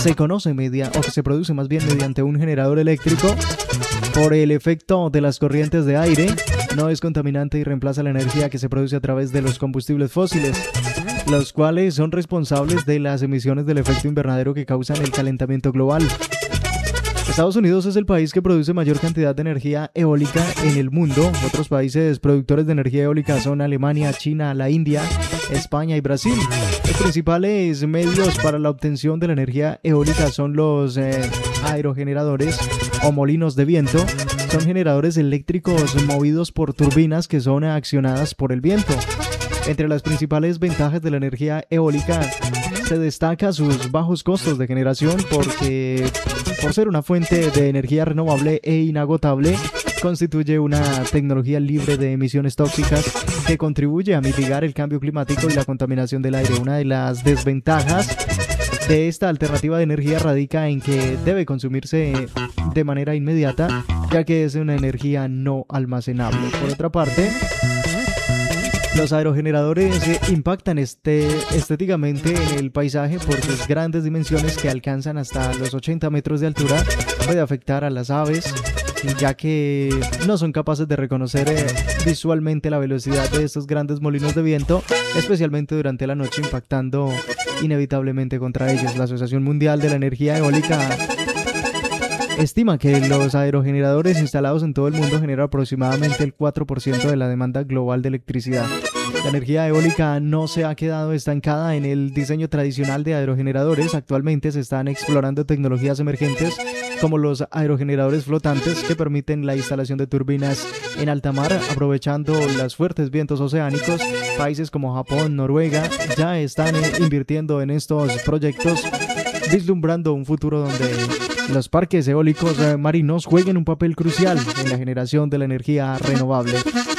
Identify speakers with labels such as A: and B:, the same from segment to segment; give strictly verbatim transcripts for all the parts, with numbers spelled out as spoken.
A: se conoce media, o que se produce más bien mediante un generador eléctrico por el efecto de las corrientes de aire. No es contaminante y reemplaza la energía que se produce a través de los combustibles fósiles, los cuales son responsables de las emisiones del efecto invernadero que causan el calentamiento global. Estados Unidos es el país que produce mayor cantidad de energía eólica en el mundo. Otros países productores de energía eólica son Alemania, China, la India, España y Brasil. Los principales medios para la obtención de la energía eólica son los eh, aerogeneradores o molinos de viento. Son generadores eléctricos movidos por turbinas que son accionadas por el viento. Entre las principales ventajas de la energía eólica se destaca sus bajos costos de generación porque, por ser una fuente de energía renovable e inagotable, constituye una tecnología libre de emisiones tóxicas que contribuye a mitigar el cambio climático y la contaminación del aire. Una de las desventajas de esta alternativa de energía radica en que debe consumirse de manera inmediata, ya que es una energía no almacenable. Por otra parte, los aerogeneradores impactan este, estéticamente en el paisaje por sus grandes dimensiones que alcanzan hasta los ochenta metros de altura. Puede afectar a las aves, ya que no son capaces de reconocer eh, visualmente la velocidad de estos grandes molinos de viento, especialmente durante la noche, impactando inevitablemente contra ellos. La Asociación Mundial de la Energía Eólica estima que los aerogeneradores instalados en todo el mundo generan aproximadamente el cuatro por ciento de la demanda global de electricidad. La energía eólica no se ha quedado estancada en el diseño tradicional de aerogeneradores. Actualmente se están explorando tecnologías emergentes como los aerogeneradores flotantes que permiten la instalación de turbinas en alta mar aprovechando los fuertes vientos oceánicos. Países como Japón, Noruega ya están invirtiendo en estos proyectos, vislumbrando un futuro donde los parques eólicos eh, marinos jueguen un papel crucial en la generación de la energía renovable.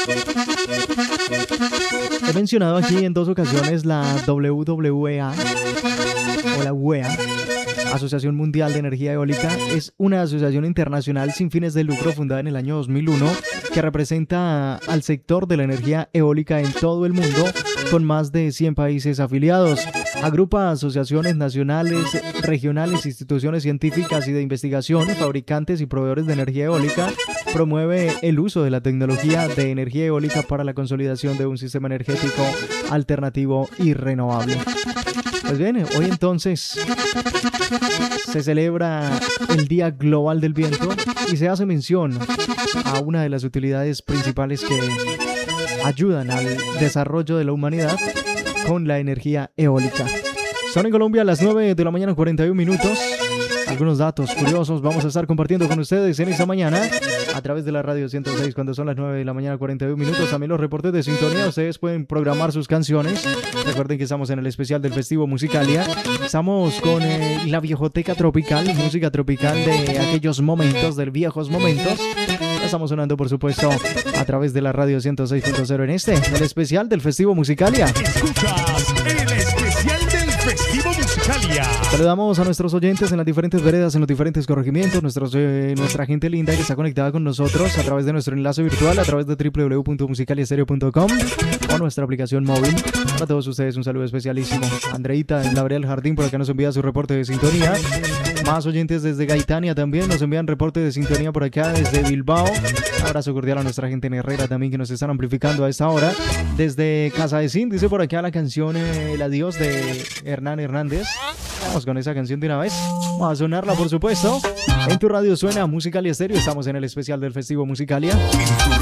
A: He mencionado aquí en dos ocasiones la W W E A o la U E A, Asociación Mundial de Energía Eólica. Es una asociación internacional sin fines de lucro fundada en el año dos mil uno que representa al sector de la energía eólica en todo el mundo con más de cien países afiliados. Agrupa asociaciones nacionales, regionales, instituciones científicas y de investigación, fabricantes y proveedores de energía eólica. Promueve el uso de la tecnología de energía eólica para la consolidación de un sistema energético alternativo y renovable. Pues bien, hoy entonces se celebra el Día Global del Viento y se hace mención a una de las utilidades principales que ayudan al desarrollo de la humanidad con la energía eólica. Son en Colombia a las nueve de la mañana, cuarenta y un minutos. Algunos datos curiosos vamos a estar compartiendo con ustedes en esta mañana a través de la radio ciento seis cuando son las nueve de la mañana, cuarenta y un minutos. También los reportes de sintonía. Ustedes pueden programar sus canciones. Recuerden que estamos en el especial del Festivo Musicalia. Estamos con eh, la viejoteca tropical, música tropical de aquellos momentos, de viejos momentos. Estamos sonando, por supuesto, a través de la radio ciento seis punto cero en este, el especial del Festivo Musicalia.
B: Escuchas el especial del Festivo Musicalia.
A: Saludamos a nuestros oyentes en las diferentes veredas, en los diferentes corregimientos, nuestros, eh, nuestra gente linda que está conectada con nosotros a través de nuestro enlace virtual, a través de w w w punto musicaliastereo punto com o nuestra aplicación móvil. Para todos ustedes un saludo especialísimo. Andreita en la vereda del Jardín por acá nos envía su reporte de sintonía. Más oyentes desde Gaitania también nos envían reporte de sintonía por acá desde Bilbao. Abrazo cordial a nuestra gente en Herrera también que nos están amplificando a esta hora. Desde Casa de Sin dice por acá la canción eh, El Adiós de Hernán Hernández. Vamos con esa canción de una vez. Vamos a sonarla, por supuesto. En tu radio suena Musicalia Estéreo. Estamos en el especial del Festivo Musicalia.